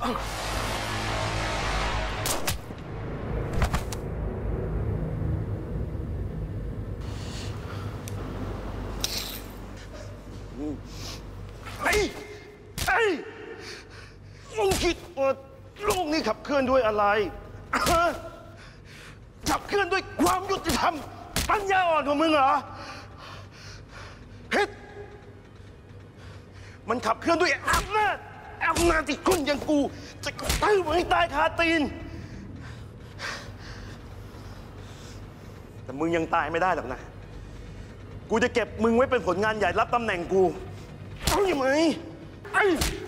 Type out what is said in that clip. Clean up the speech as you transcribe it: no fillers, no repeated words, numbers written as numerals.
มึงคิดว่าโลกนี้ขับเคลื่อนด้วยอะไรขับเคลื่อนด้วยความยุติธรรมปัญญาอ่อนของมึงเหรอผิดมันขับเคลื่อนด้วยอำนาจที่คนอย่างกูจะกระตือมึงให้ตายคาตีนแต่มึงยังตายไม่ได้หรอกนะกูจะเก็บมึงไว้เป็นผลงานใหญ่รับตำแหน่งกูเอาอย่างไร